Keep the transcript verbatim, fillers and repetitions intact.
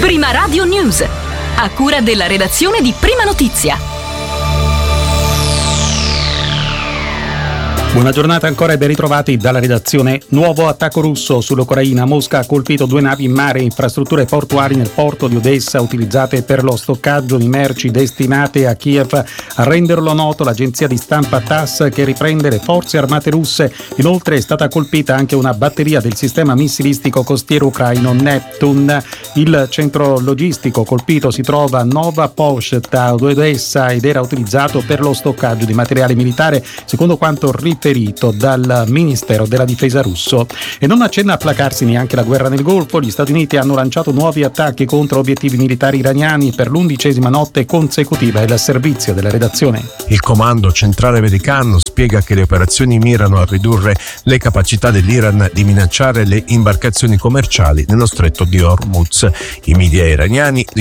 Prima Radio News, a cura della redazione di Prima Notizia. Buona giornata ancora e ben ritrovati dalla redazione. Nuovo attacco russo sull'Ucraina. Mosca ha colpito due navi in mare e infrastrutture portuali nel porto di Odessa utilizzate per lo stoccaggio di merci destinate a Kiev. A renderlo noto l'agenzia di stampa TASS, che riprende le forze armate russe. Inoltre è stata colpita anche una batteria del sistema missilistico costiero ucraino Neptune. Il centro logistico colpito si trova a Nova Poshta ad Odessa ed era utilizzato per lo stoccaggio di materiale militare, secondo quanto riferito dal Ministero della Difesa russo. E non accenna a placarsi neanche la guerra nel Golfo. Gli Stati Uniti hanno lanciato nuovi attacchi contro obiettivi militari iraniani per l'undicesima notte consecutiva. È il servizio della redazione. Il comando centrale americano spiega che le operazioni mirano a ridurre le capacità dell'Iran di minacciare le imbarcazioni commerciali nello stretto di Hormuz. I media iraniani